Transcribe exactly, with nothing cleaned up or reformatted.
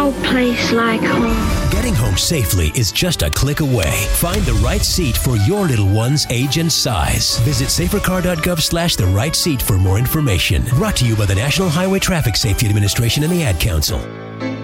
no place like home. Getting home safely is just a click away. Find the right seat for your little one's age and size. Visit safercar.gov slash the right seat for more information. Brought to you by the National Highway Traffic Safety Administration and the Ad Council.